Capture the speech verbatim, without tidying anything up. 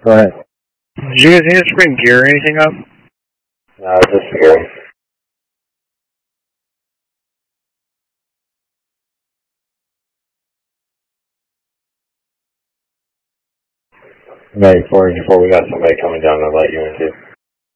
Go ahead. Did you guys need to bring gear or anything up? No, just security. May four eighty-four, we got somebody coming down to let you into.